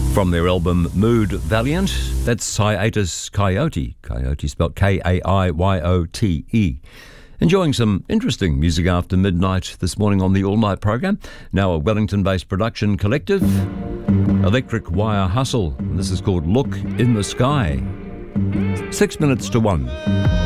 From their album Mood Valiant, that's Hiatus Kaiyote. Coyote spelled K-A-I-Y-O-T-E. Enjoying some interesting music after midnight this morning on the All Night program. Now a Wellington-based production collective, Electric Wire Hustle. And this is called Look in the Sky. 6 minutes to 1.